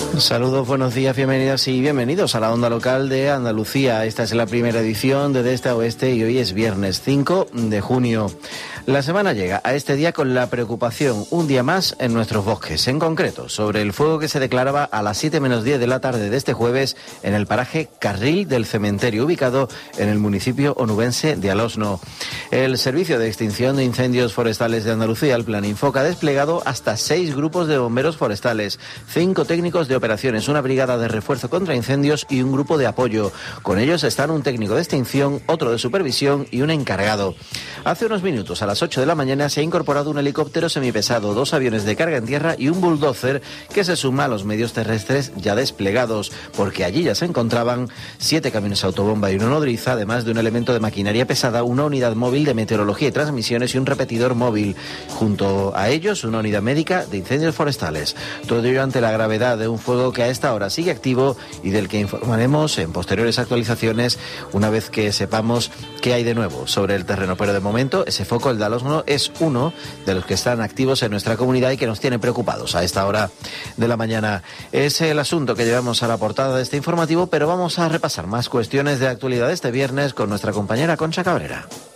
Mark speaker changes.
Speaker 1: Saludos, buenos días, bienvenidas y bienvenidos a la onda local de Andalucía. Esta es la primera edición de Este a Oeste y hoy es viernes 5 de junio. La semana llega a este día con la preocupación un día más en nuestros bosques, en concreto sobre el fuego que se declaraba a las 7:10 de la tarde de este jueves en el paraje Carril del Cementerio, ubicado en el municipio onubense de Alosno. El Servicio de Extinción de Incendios Forestales de Andalucía, el Plan Infoca, ha desplegado hasta 6 grupos de bomberos forestales, 5 técnicos de operaciones, una brigada de refuerzo contra incendios y un grupo de apoyo. Con ellos están un técnico de extinción, otro de supervisión y un encargado. Hace unos minutos, a las 8 de la mañana, se ha incorporado un helicóptero semipesado, 2 aviones de carga en tierra y un bulldozer que se suma a los medios terrestres ya desplegados, porque allí ya se encontraban 7 camiones autobomba y una nodriza, además de un elemento de maquinaria pesada, una unidad móvil de meteorología y transmisiones y un repetidor móvil. Junto a ellos, una unidad médica de incendios forestales. Todo ello ante la gravedad de un fuego que a esta hora sigue activo y del que informaremos en posteriores actualizaciones una vez que sepamos qué hay de nuevo sobre el terreno. Pero de momento, ese foco, el de Alosno, es uno de los que están activos en nuestra comunidad y que nos tiene preocupados a esta hora de la mañana. Es el asunto que llevamos a la portada de este informativo, pero vamos a repasar más cuestiones de actualidad este viernes con nuestra compañera Concha Cabrera.